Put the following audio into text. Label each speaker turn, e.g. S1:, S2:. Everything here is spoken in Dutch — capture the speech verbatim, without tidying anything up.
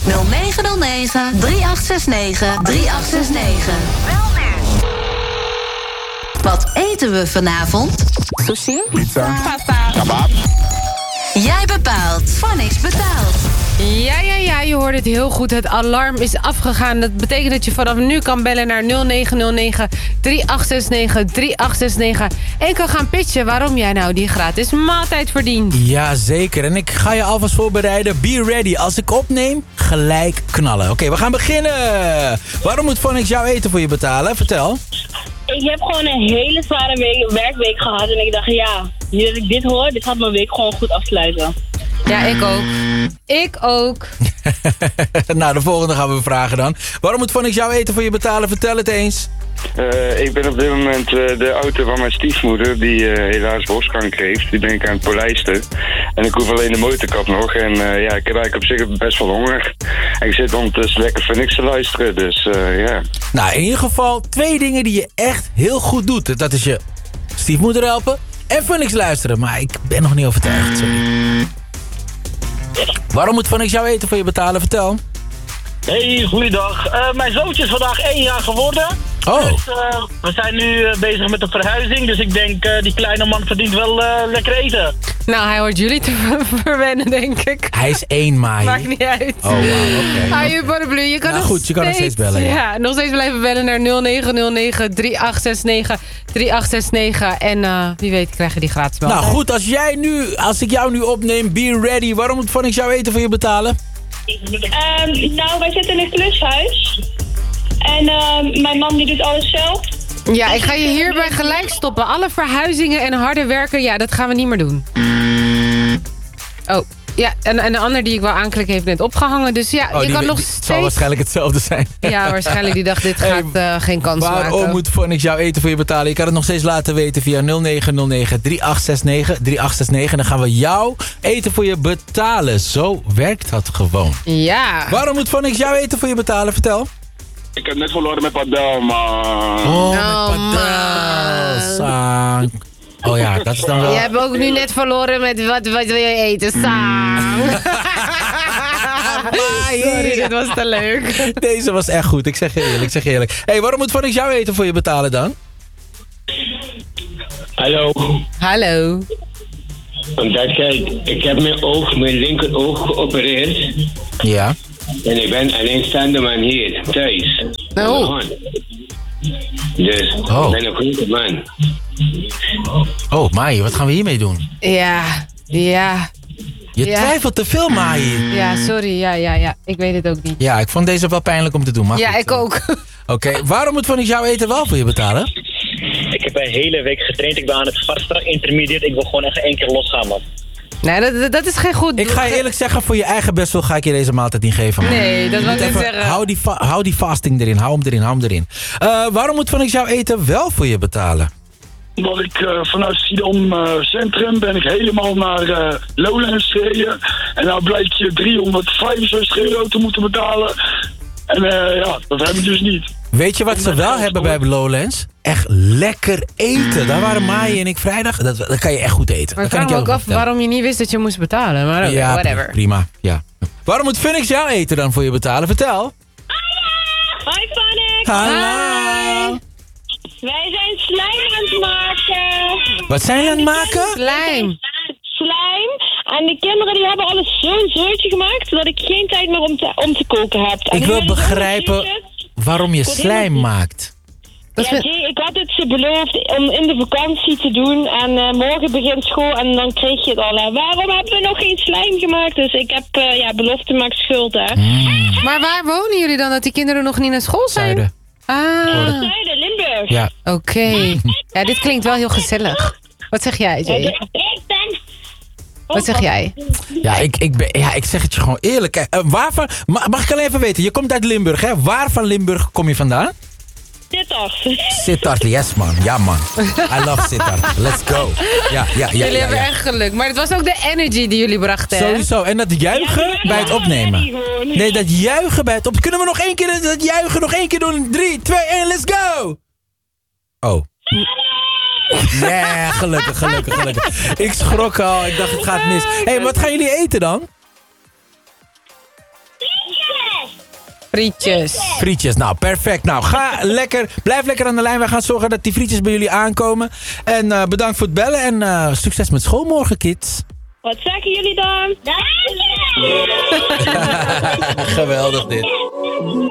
S1: nul negen nul negen, drie acht zes negen, drie acht zes negen. Wel nu. Wat eten we vanavond?
S2: Sushi.
S3: Pizza.
S2: Pasta.
S3: Kebab.
S1: Jij bepaalt. Phonics betaalt.
S4: Ja, ja, ja, je hoort het heel goed. Het alarm is afgegaan. Dat betekent dat je vanaf nu kan bellen naar nul negen nul negen, drie acht zes negen, drie acht zes negen... en kan gaan pitchen waarom jij nou die gratis maaltijd verdient.
S5: Ja, zeker. En ik ga je alvast voorbereiden. Be ready. Als ik opneem, gelijk knallen. Oké, we gaan beginnen. Waarom moet Phonics jouw eten voor je betalen? Vertel.
S6: Ik heb gewoon een hele zware week, werkweek gehad. En ik dacht, ja, nu dat ik dit hoor, dit gaat mijn week gewoon goed afsluiten.
S4: Ja, ik ook. Ik ook.
S5: Nou, de volgende gaan we vragen dan. Waarom moet Phonics jouw eten voor je betalen? Vertel het eens.
S7: Uh, ik ben op dit moment uh, de auto van mijn stiefmoeder, die uh, helaas borstkanker heeft. Die ben ik aan het polijsten. En ik hoef alleen de motorkap nog. En uh, ja, ik heb eigenlijk op zich best wel honger. En ik zit ondertussen lekker Phonics te luisteren, dus ja. Uh, yeah.
S5: Nou, in ieder geval twee dingen die je echt heel goed doet. Dat is je stiefmoeder helpen en Phonics luisteren. Maar ik ben nog niet overtuigd, sorry. Waarom moet Phonics jouw eten voor je betalen? Vertel.
S8: Hey, goeiedag. Uh, mijn zoontje is vandaag één jaar geworden.
S5: Oh.
S8: Dus uh, we zijn nu uh, bezig met de verhuizing. Dus ik denk, uh, die kleine man verdient wel uh, lekker eten.
S4: Nou, hij hoort jullie te verwennen, denk ik.
S5: Hij is één maai.
S4: Maakt niet uit.
S5: Oh, wow, oké.
S4: Hou je paraplu. Je kan
S5: nou
S4: nog
S5: goed, je kan nog steeds bellen. Ja.
S4: ja, nog steeds blijven bellen naar nul negen nul negen, drie acht zes negen, drie acht zes negen. En uh, wie weet krijg je die gratis wel.
S5: Nou goed, als jij nu, als ik jou nu opneem, be ready. Waarom moet Phonics jouw eten voor je betalen?
S6: Um, nou, wij zitten in een klushuis. En uh, mijn man die doet alles zelf.
S4: Ja, ik ga je hierbij gelijk stoppen. Alle verhuizingen en harde werken, ja, dat gaan we niet meer doen. Oh, ja, en, en de ander die ik wil aanklikken heeft net opgehangen. Dus ja,
S5: oh,
S4: je kan nog
S5: Het
S4: steeds...
S5: zal waarschijnlijk hetzelfde zijn.
S4: Ja, waarschijnlijk. Die dacht, dit gaat uh, geen kans
S5: Waarom
S4: maken.
S5: Waarom moet Phonics jouw eten voor je betalen? Je kan het nog steeds laten weten via nul negen nul negen, drie acht zes negen, drie acht zes negen. Dan gaan we jouw eten voor je betalen. Zo werkt dat gewoon.
S4: Ja.
S5: Waarom moet Phonics jouw eten voor je betalen? Vertel.
S7: Ik heb net verloren met padel, man.
S5: Oh, met
S4: Oh,
S5: padel. Sang. Oh ja, dat is dan wel...
S4: Je hebt ook nu net verloren met wat, wat wil je eten? Sang. Sorry, dit was te leuk.
S5: Deze was echt goed, ik zeg je eerlijk, ik zeg je eerlijk. Hé, hey, waarom moet Phonics jouw eten voor je betalen dan?
S9: Hallo.
S4: Hallo.
S9: Omdat kijk, ik heb mijn oog, mijn linkeroog geopereerd.
S5: Ja.
S9: En ik ben alleenstaande man hier, thuis.
S4: Oh.
S9: Dus,
S5: oh.
S9: ik ben een goede man.
S5: Oh, Mai, wat gaan we hiermee doen?
S4: Ja, ja.
S5: Je
S4: ja.
S5: twijfelt te veel, Mai.
S4: Ja, sorry, ja, ja, ja. Ik weet het ook niet.
S5: Ja, ik vond deze wel pijnlijk om te doen. Maar
S4: ja,
S5: goed.
S4: ik ook.
S5: Oké, okay. Waarom moet Phonics jouw eten wel voor je betalen?
S10: Ik heb een hele week getraind. Ik ben aan het vaststrak intermediate. Ik wil gewoon echt één keer losgaan, man.
S4: Nee, dat, dat is geen goed...
S5: Ik ga je eerlijk zeggen, voor je eigen bestwil ga ik je deze maaltijd niet geven, man.
S4: Nee, dat wil ik niet zeggen.
S5: Hou die, hou die fasting erin, hou hem erin, hou hem erin. Uh, waarom moet Phonics jouw eten wel voor je betalen?
S11: Omdat ik uh, vanuit Schiedam uh, Centrum ben ik helemaal naar uh, Lowlands gereden. En nou blijkt je driehonderdvijfenzestig euro te moeten betalen. En uh, ja, dat heb ik dus niet.
S5: Weet je wat ze wel hebben bij Lowlands? Echt lekker eten. Daar waren Maaien en ik vrijdag. Dat, dat kan je echt goed eten.
S4: Maar ik
S5: kan
S4: vraag me ook af waarom je niet wist dat je moest betalen. Maar okay,
S5: ja,
S4: whatever.
S5: Prima, ja. Waarom moet Phonics jouw eten dan voor je betalen? Vertel.
S6: Hi Phonics.
S5: Hallo.
S6: Wij zijn slijm aan het maken.
S5: Wat zijn jullie aan het maken?
S4: Slijm.
S6: Slijm. En de kinderen die hebben alles zo'n zootje gemaakt, zodat ik geen tijd meer om te, om te koken heb. En
S5: ik wil begrijpen waarom je slijm maakt.
S6: Ja, Jay, ik had het ze beloofd om in de vakantie te doen. En uh, morgen begint school en dan kreeg je het al. Uh, waarom hebben we nog geen slijm gemaakt? Dus ik heb uh, ja, belofte maakt schuld, hè.
S5: Mm.
S4: Maar waar wonen jullie dan dat die kinderen nog niet naar school zijn?
S5: Zuiden.
S4: Ah.
S6: Zuiden, Limburg.
S5: Ja.
S4: Oké. Okay. Ja, dit klinkt wel heel gezellig. Wat zeg jij, Jay?
S6: Ik ben...
S4: Wat zeg jij?
S5: Ja, ik, ik, ben, ja, ik zeg het je gewoon eerlijk. Uh, waarvan, mag ik al even weten, je komt uit Limburg, hè? Waar van Limburg kom je vandaan?
S6: Sittard.
S5: Sittard, yes man. Ja man. I love Sittard. Let's go. Ja, ja, ja,
S4: jullie
S5: ja,
S4: hebben
S5: ja.
S4: echt geluk. Maar het was ook de energy die jullie brachten, hè?
S5: Sowieso. En dat juichen ja, bij het opnemen. Nee, dat juichen bij het opnemen. Kunnen we nog één keer dat juichen nog één keer doen? drie, twee, één, let's go! Oh. Nee, gelukkig, gelukkig, gelukkig. Ik schrok al. Ik dacht, het gaat mis. Hé, hey, wat gaan jullie eten dan?
S4: Frietjes.
S5: Frietjes, nou perfect. Nou, ga lekker, blijf lekker aan de lijn. Wij gaan zorgen dat die frietjes bij jullie aankomen. En uh, bedankt voor het bellen en uh, succes met school morgen, kids.
S6: Wat zeggen jullie dan?
S5: Geweldig dit.